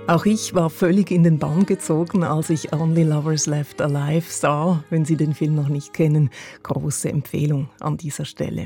Auch ich war völlig in den Bann gezogen, als ich Only Lovers Left Alive sah. Wenn Sie den Film noch nicht kennen, große Empfehlung an dieser Stelle.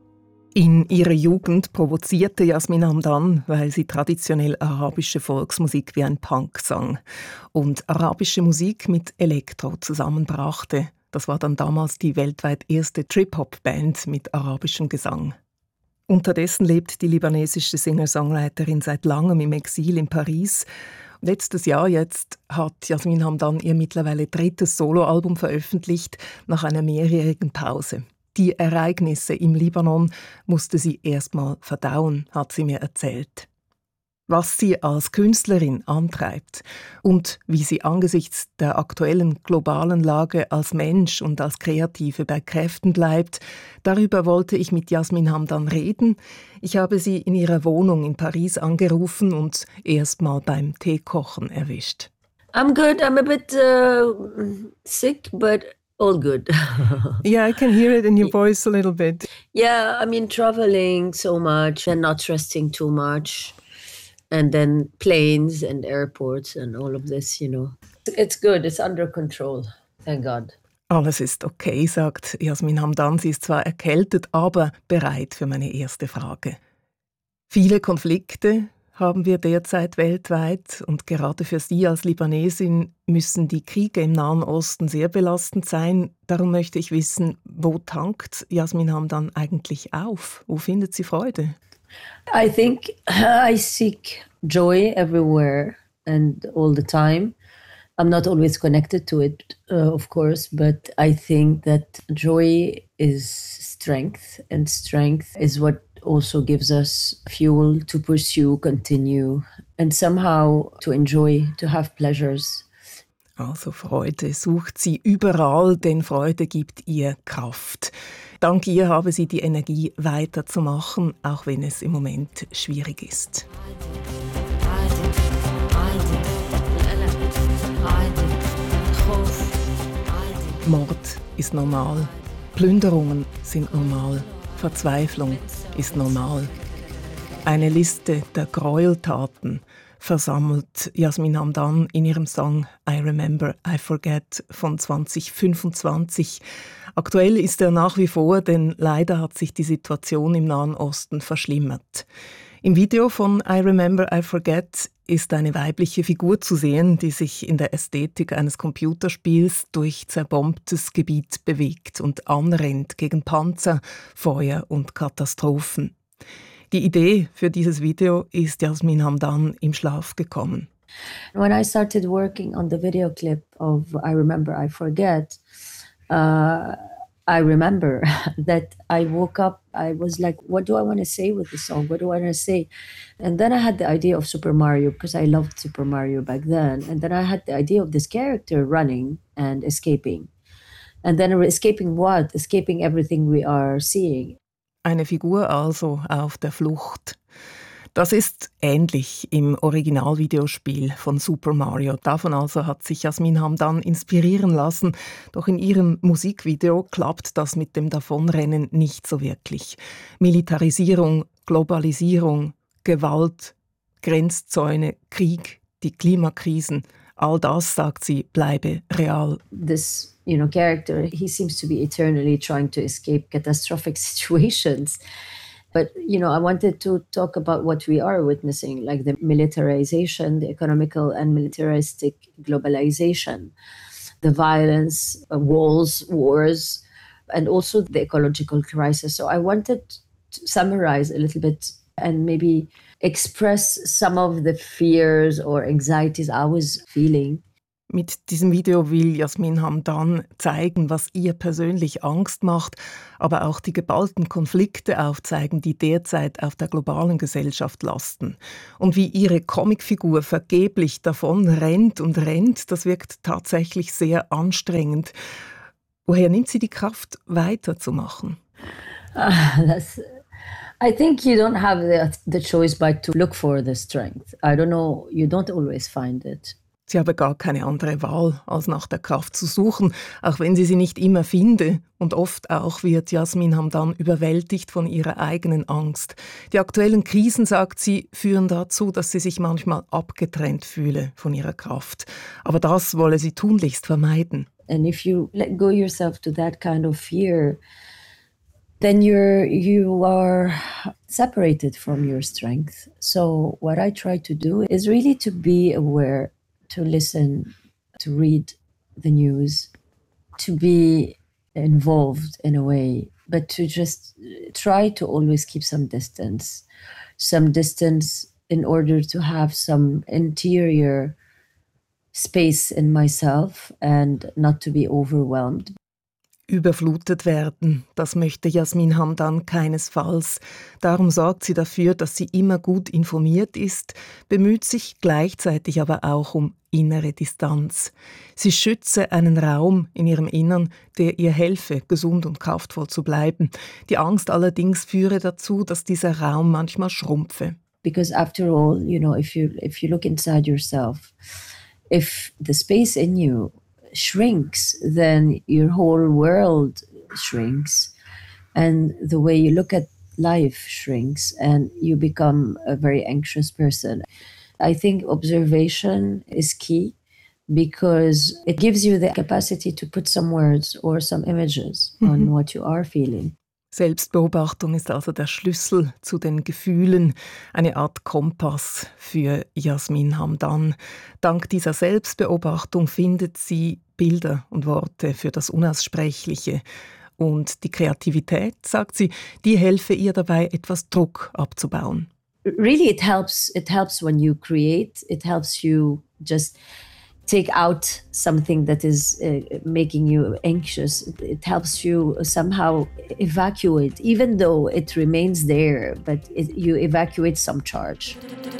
In ihrer Jugend provozierte Yasmin Hamdan, weil sie traditionell arabische Volksmusik wie ein Punk sang und arabische Musik mit Elektro zusammenbrachte. Das war dann damals die weltweit erste Trip-Hop-Band mit arabischem Gesang. Unterdessen lebt die libanesische Singer-Songwriterin seit langem im Exil in Paris. Letztes Jahr jetzt hat Yasmin Hamdan ihr mittlerweile 3. Soloalbum veröffentlicht, nach einer mehrjährigen Pause. Die Ereignisse im Libanon musste sie erst mal verdauen, hat sie mir erzählt. Was sie als Künstlerin antreibt und wie sie angesichts der aktuellen globalen Lage als Mensch und als Kreative bei Kräften bleibt, darüber wollte ich mit Yasmin Hamdan reden. Ich habe sie in ihrer Wohnung in Paris angerufen und erst mal beim Teekochen erwischt. I'm good. I'm a bit sick, but all good. Yeah, I can hear it in your voice a little bit. Yeah, I mean, traveling so much and not resting too much. And then planes and airports and all of this, you know. It's good, it's under control, thank God. Alles ist okay, sagt Yasmin Hamdan. Sie ist zwar erkältet, aber bereit für meine erste Frage. Viele Konflikte haben wir derzeit weltweit und gerade für Sie als Libanesin müssen die Kriege im Nahen Osten sehr belastend sein. Darum möchte ich wissen, wo tankt Yasmin Hamdan eigentlich auf? Wo findet sie Freude? I think I seek joy everywhere and all the time. I'm not always connected to it, of course, but I think that joy is strength, and strength is what also gives us fuel to pursue, continue, and somehow to enjoy, to have pleasures. Also Freude sucht sie überall, denn Freude gibt ihr Kraft. Dank ihr habe sie die Energie, weiterzumachen, auch wenn es im Moment schwierig ist. Mord ist normal, Plünderungen sind normal, Verzweiflung ist normal. Eine Liste der Gräueltaten versammelt Yasmin Hamdan in ihrem Song I Remember, I Forget von 2025. Aktuell ist er nach wie vor, denn leider hat sich die Situation im Nahen Osten verschlimmert. Im Video von I Remember, I Forget ist eine weibliche Figur zu sehen, die sich in der Ästhetik eines Computerspiels durch zerbombtes Gebiet bewegt und anrennt gegen Panzer, Feuer und Katastrophen. Die Idee für dieses Video ist Yasmin Hamdan im Schlaf gekommen. When I started working on the video clip of I Remember, I Forget, I remember that I woke up, I was like, what do I want to say with the song? What do I want to say? And then I had the idea of Super Mario, because I loved Super Mario back then. And then I had the idea of this character running and escaping. And then escaping what? Escaping everything we are seeing. Eine Figur also auf der Flucht. Das ist ähnlich im Originalvideospiel von Super Mario. Davon also hat sich Yasmin Hamdan inspirieren lassen. Doch in ihrem Musikvideo klappt das mit dem Davonrennen nicht so wirklich. Militarisierung, Globalisierung, Gewalt, Grenzzäune, Krieg, die Klimakrisen, all das, sagt sie, bleibe real. This character, he seems to be eternally trying to escape catastrophic situations. But, I wanted to talk about what we are witnessing, like the militarization, the economical and militaristic globalization, the violence, walls, wars, and also the ecological crisis. So I wanted to summarize a little bit and maybe express some of the fears or anxieties I was feeling. Mit diesem Video will Yasmin Hamdan zeigen, was ihr persönlich Angst macht, aber auch die geballten Konflikte aufzeigen, die derzeit auf der globalen Gesellschaft lasten. Und wie ihre Comicfigur vergeblich davon rennt und rennt, das wirkt tatsächlich sehr anstrengend. Woher nimmt sie die Kraft, weiterzumachen? I think you don't have the choice but to look for the strength. I don't know, you don't always find it. Sie habe gar keine andere Wahl, als nach der Kraft zu suchen, auch wenn sie nicht immer finde. Und oft auch wird Yasmin Hamdan überwältigt von ihrer eigenen Angst. Die aktuellen Krisen, sagt sie, führen dazu, dass sie sich manchmal abgetrennt fühle von ihrer Kraft. Aber das wolle sie tunlichst vermeiden. And if you let go yourself to that kind of fear, then you are separated from your strength. So what I try to do is really to be aware, to listen, to read the news, to be involved in a way, but to just try to always keep some distance in order to have some interior space in myself and not to be overwhelmed. Überflutet werden, das möchte Yasmin Hamdan keinesfalls. Darum sorgt sie dafür, dass sie immer gut informiert ist, bemüht sich gleichzeitig aber auch um innere Distanz. Sie schütze einen Raum in ihrem Innern, der ihr helfe, gesund und kraftvoll zu bleiben. Die Angst allerdings führe dazu, dass dieser Raum manchmal schrumpfe. Because after all, if you look inside yourself, if the space in you shrinks, then your whole world shrinks, and the way you look at life shrinks, and you become a very anxious person. I think observation is key because it gives you the capacity to put some words or some images on what you are feeling. Selbstbeobachtung ist also der Schlüssel zu den Gefühlen, eine Art Kompass für Yasmin Hamdan. Dank dieser Selbstbeobachtung findet sie Bilder und Worte für das Unaussprechliche. Und die Kreativität, sagt sie, die helfe ihr dabei, etwas Druck abzubauen. Really, it helps when you create. It helps you just take out something that is making you anxious. It helps you somehow evacuate, even though it remains there, but you evacuate some charge.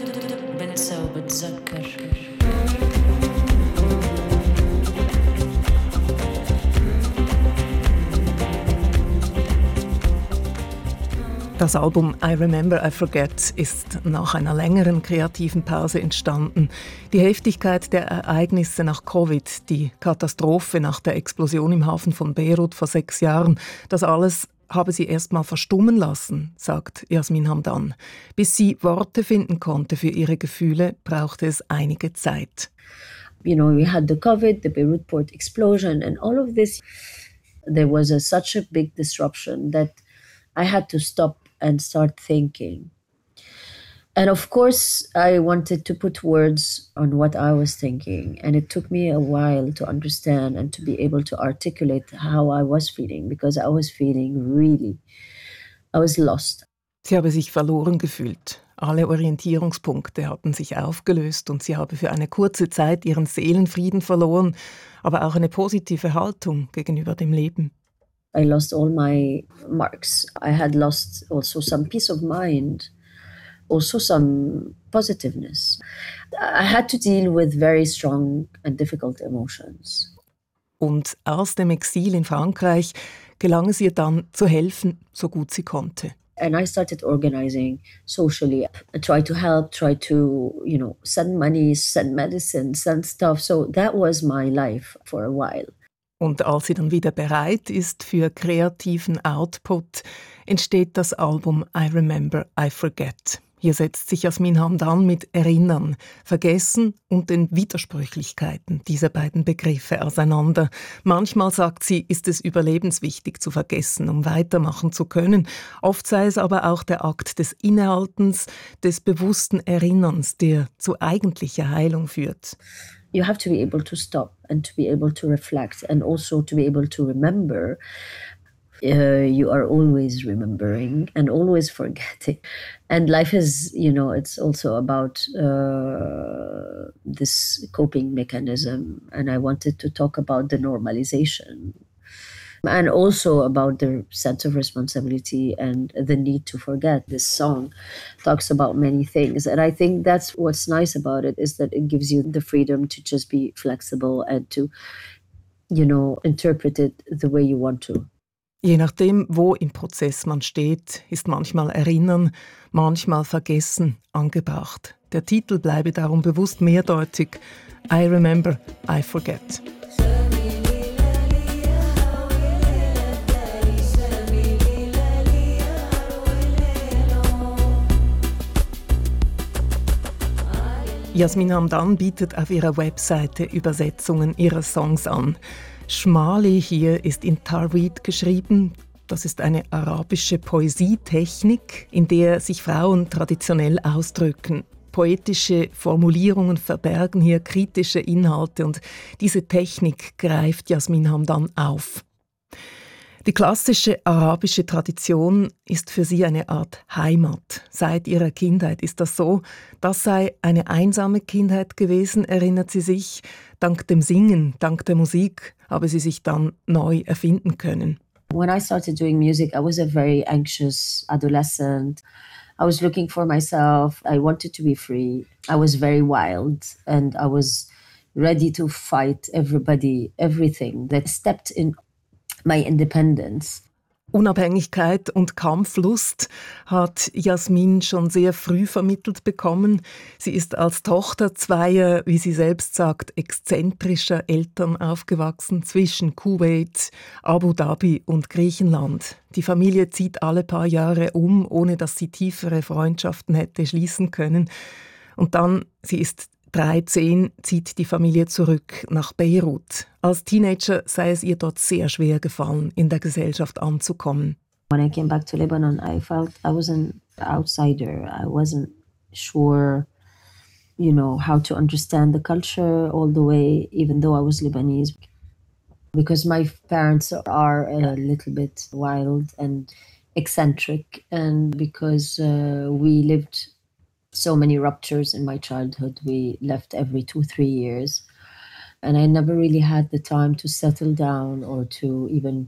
Das Album I Remember, I Forget ist nach einer längeren kreativen Pause entstanden. Die Heftigkeit der Ereignisse nach Covid, die Katastrophe nach der Explosion im Hafen von Beirut vor 6 Jahren, das alles habe sie erst mal verstummen lassen, sagt Yasmin Hamdan. Bis sie Worte finden konnte für ihre Gefühle, brauchte es einige Zeit. We had the COVID, the Beirut port explosion, and all of this. There was such a big disruption that I had to stop and start thinking. And of course, I wanted to put words on what I was thinking. And it took me a while to understand and to be able to articulate how I was feeling, because I was feeling I was lost. Sie habe sich verloren gefühlt. Alle Orientierungspunkte hatten sich aufgelöst und sie habe für eine kurze Zeit ihren Seelenfrieden verloren, aber auch eine positive Haltung gegenüber dem Leben. I lost all my marks. I had lost also some peace of mind, also some positiveness. I had to deal with very strong and difficult emotions. Und aus dem Exil in Frankreich gelang es ihr dann zu helfen, so gut sie konnte. And I started organizing socially, try to help, try to, send money, send medicine, send stuff. So that was my life for a while. Und als sie dann wieder bereit ist für kreativen Output, entsteht das Album I Remember, I Forget. Hier setzt sich Yasmin Hamdan mit Erinnern, Vergessen und den Widersprüchlichkeiten dieser beiden Begriffe auseinander. Manchmal, sagt sie, ist es überlebenswichtig zu vergessen, um weitermachen zu können. Oft sei es aber auch der Akt des Innehaltens, des bewussten Erinnerns, der zu eigentlicher Heilung führt. You have to be able to stop and to be able to reflect and also to be able to remember. You are always remembering and always forgetting. And life is, it's also about this coping mechanism. And I wanted to talk about the normalization and also about the sense of responsibility and the need to forget. This song talks about many things. And I think that's what's nice about it, is that it gives you the freedom to just be flexible and to, interpret it the way you want to. Je nachdem, wo im Prozess man steht, ist manchmal Erinnern, manchmal Vergessen angebracht. Der Titel bleibe darum bewusst mehrdeutig. I Remember, I Forget. Yasmin Hamdan bietet auf ihrer Webseite Übersetzungen ihrer Songs an. Schmali hier ist in Tarweed geschrieben. Das ist eine arabische Poesietechnik, in der sich Frauen traditionell ausdrücken. Poetische Formulierungen verbergen hier kritische Inhalte und diese Technik greift Yasmin Hamdan auf. Die klassische arabische Tradition ist für sie eine Art Heimat. Seit ihrer Kindheit ist das so. Das sei eine einsame Kindheit gewesen, erinnert sie sich. Dank dem Singen, dank der Musik habe sie sich dann neu erfinden können. When I started doing music, I was a very anxious adolescent. I was looking for myself. I wanted to be free. I was very wild and I was ready to fight everybody, everything that stepped in my independence. Unabhängigkeit und Kampflust hat Yasmin schon sehr früh vermittelt bekommen. Sie ist als Tochter zweier, wie sie selbst sagt, exzentrischer Eltern aufgewachsen zwischen Kuwait, Abu Dhabi und Griechenland. Die Familie zieht alle paar Jahre um, ohne dass sie tiefere Freundschaften hätte schließen können. Und dann, sie ist 13, zieht die Familie zurück nach Beirut. Als Teenager sei es ihr dort sehr schwer gefallen, in der Gesellschaft anzukommen. When I came back to Lebanon, I felt I was an outsider. I wasn't sure, how to understand the culture all the way, even though I was Lebanese. Because my parents are a little bit wild and eccentric, and because we lived so many ruptures in my childhood. We left every 2-3 years. And I never really had the time to settle down or to even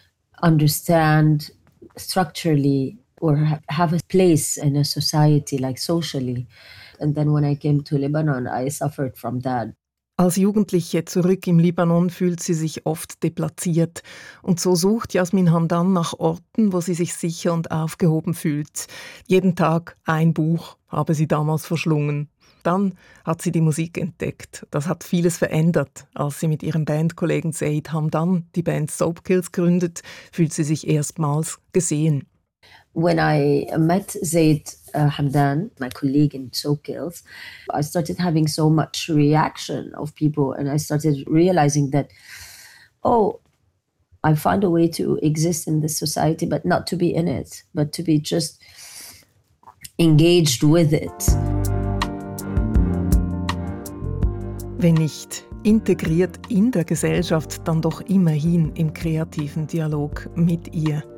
understand structurally or have a place in a society, like socially. And then when I came to Lebanon, I suffered from that. Als Jugendliche zurück im Libanon fühlt sie sich oft deplatziert. Und so sucht Yasmin Hamdan nach Orten, wo sie sich sicher und aufgehoben fühlt. Jeden Tag ein Buch habe sie damals verschlungen. Dann hat sie die Musik entdeckt. Das hat vieles verändert. Als sie mit ihrem Bandkollegen Zaid Hamdan die Band Soapkills gründet, fühlt sie sich erstmals gesehen. When I met Zaid Hamdan, my colleague in Soapkills, I started having so much reaction of people, and I started realizing that, I found a way to exist in this society, but not to be in it, but to be just engaged with it. Wenn nicht integriert in der Gesellschaft, dann doch immerhin im kreativen Dialog mit ihr.